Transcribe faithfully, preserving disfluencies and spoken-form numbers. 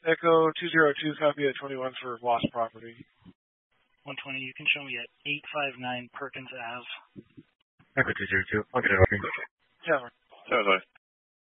Echo two zero two, copy at twenty-one for lost property. one twenty, you can show me at eight five nine Perkins Ave. Echo two zero two, I'll get it over. Yeah. Sorry.